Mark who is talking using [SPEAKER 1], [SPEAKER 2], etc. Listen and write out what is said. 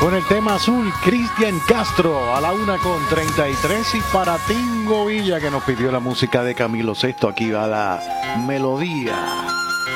[SPEAKER 1] Con el tema azul, Cristian Castro a la 1:33 y para Tingo Villa que nos pidió la música de Camilo Sesto. Aquí va la melodía.